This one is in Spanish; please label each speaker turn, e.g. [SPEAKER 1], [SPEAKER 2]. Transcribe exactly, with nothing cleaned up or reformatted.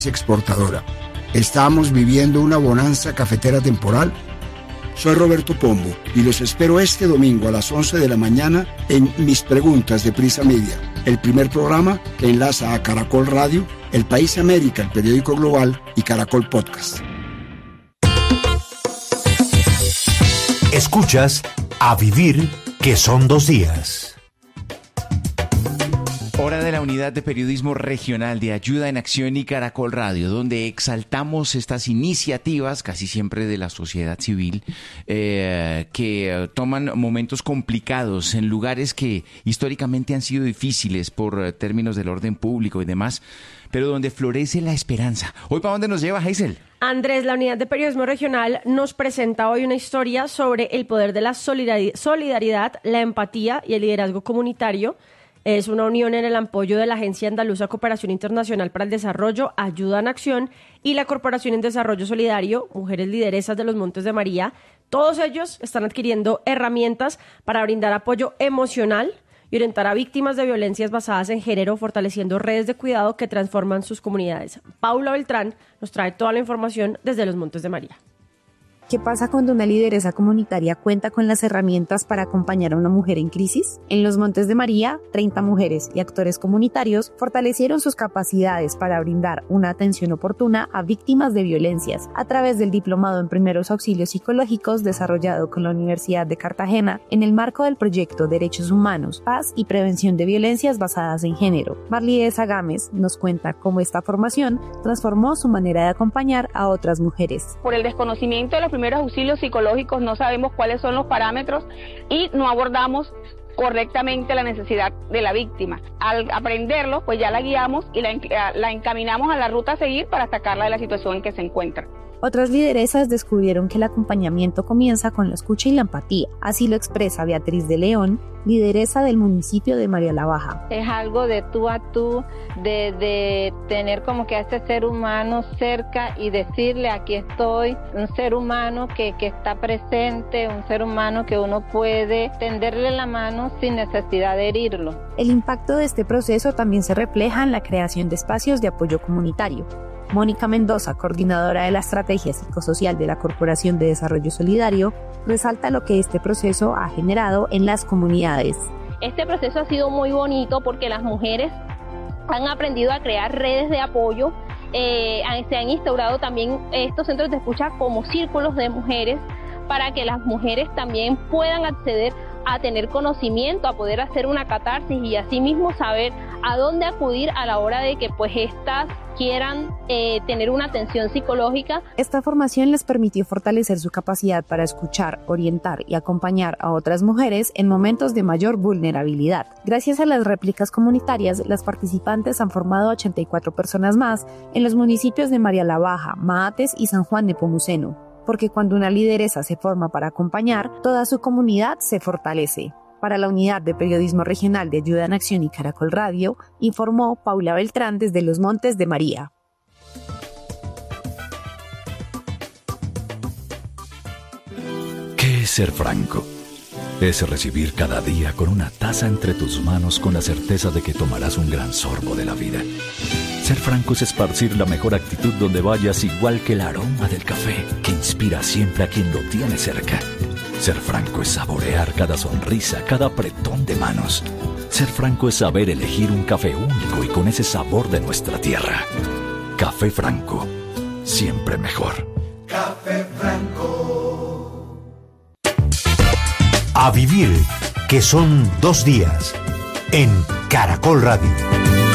[SPEAKER 1] exportadora. Estamos viviendo una bonanza cafetera temporal. Soy Roberto Pombo y los espero este domingo a las once de la mañana en Mis Preguntas de Prisa Media, el primer programa que enlaza a Caracol Radio, El País América, el periódico global y Caracol Podcast.
[SPEAKER 2] Escuchas A Vivir, que son dos días.
[SPEAKER 3] Hora de la Unidad de Periodismo Regional de Ayuda en Acción y Caracol Radio, donde exaltamos estas iniciativas, casi siempre de la sociedad civil, eh, que eh, toman momentos complicados en lugares que históricamente han sido difíciles por eh, términos del orden público y demás, pero donde florece la esperanza. ¿Hoy para dónde nos lleva, Hazel?
[SPEAKER 4] Andrés, la Unidad de Periodismo Regional nos presenta hoy una historia sobre el poder de la solidaridad, la empatía y el liderazgo comunitario. Es una unión en el apoyo de la Agencia Andaluza Cooperación Internacional para el Desarrollo, Ayuda en Acción, y la Corporación en Desarrollo Solidario, Mujeres Lideresas de los Montes de María. Todos ellos están adquiriendo herramientas para brindar apoyo emocional y orientar a víctimas de violencias basadas en género, fortaleciendo redes de cuidado que transforman sus comunidades. Paula Beltrán nos trae toda la información desde los Montes de María.
[SPEAKER 5] ¿Qué pasa cuando una lideresa comunitaria cuenta con las herramientas para acompañar a una mujer en crisis? En los Montes de María, treinta mujeres y actores comunitarios fortalecieron sus capacidades para brindar una atención oportuna a víctimas de violencias a través del Diplomado en Primeros Auxilios Psicológicos desarrollado con la Universidad de Cartagena en el marco del proyecto Derechos Humanos, Paz y Prevención de Violencias Basadas en Género. Marlidesa Gámez nos cuenta cómo esta formación transformó su manera de acompañar a otras mujeres.
[SPEAKER 6] Por el desconocimiento de los primeros auxilios psicológicos no sabemos cuáles son los parámetros y no abordamos correctamente la necesidad de la víctima. Al aprenderlo, pues ya la guiamos y la, la encaminamos a la ruta a seguir para sacarla de la situación en que se encuentra.
[SPEAKER 5] Otras lideresas descubrieron que el acompañamiento comienza con la escucha y la empatía. Así lo expresa Beatriz de León, lideresa del municipio de María la Baja.
[SPEAKER 7] Es algo de tú a tú, de, de tener como que a este ser humano cerca y decirle aquí estoy, un ser humano que, que está presente, un ser humano que uno puede tenderle la mano sin necesidad de herirlo.
[SPEAKER 5] El impacto de este proceso también se refleja en la creación de espacios de apoyo comunitario. Mónica Mendoza, coordinadora de la estrategia psicosocial de la Corporación de Desarrollo Solidario, resalta lo que este proceso ha generado en las comunidades.
[SPEAKER 8] Este proceso ha sido muy bonito porque las mujeres han aprendido a crear redes de apoyo, eh, se han instaurado también estos centros de escucha como círculos de mujeres para que las mujeres también puedan acceder a tener conocimiento, a poder hacer una catarsis y asimismo saber a dónde acudir a la hora de que pues estas quieran eh, tener una atención psicológica.
[SPEAKER 5] Esta formación les permitió fortalecer su capacidad para escuchar, orientar y acompañar a otras mujeres en momentos de mayor vulnerabilidad. Gracias a las réplicas comunitarias, las participantes han formado ochenta y cuatro personas más en los municipios de María la Baja, Maates y San Juan de Nepomuceno. Porque cuando una lideresa se forma para acompañar, toda su comunidad se fortalece. Para la Unidad de Periodismo Regional de Ayuda en Acción y Caracol Radio, informó Paula Beltrán desde los Montes de María.
[SPEAKER 9] ¿Qué es ser franco? Es recibir cada día con una taza entre tus manos con la certeza de que tomarás un gran sorbo de la vida. Ser franco es esparcir la mejor actitud donde vayas, igual que el aroma del café que inspira siempre a quien lo tiene cerca. Ser franco es saborear cada sonrisa, cada apretón de manos. Ser franco es saber elegir un café único y con ese sabor de nuestra tierra. Café Franco, siempre mejor.
[SPEAKER 2] Café Franco. A Vivir, que son dos días, en Caracol Radio.